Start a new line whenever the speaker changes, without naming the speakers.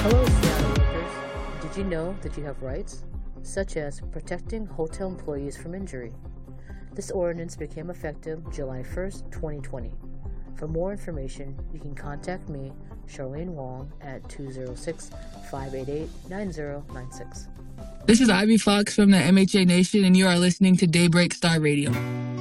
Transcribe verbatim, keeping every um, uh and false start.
Hello, Seattle workers. Did you know that you have rights, such as protecting hotel employees from injury? This ordinance became effective July first, twenty twenty. For more information, you can contact me, Charlene Wong, at two oh six, five eight eight, nine oh nine six.
This is Ivy Fox from the M H A Nation, and you are listening to Daybreak Star Radio.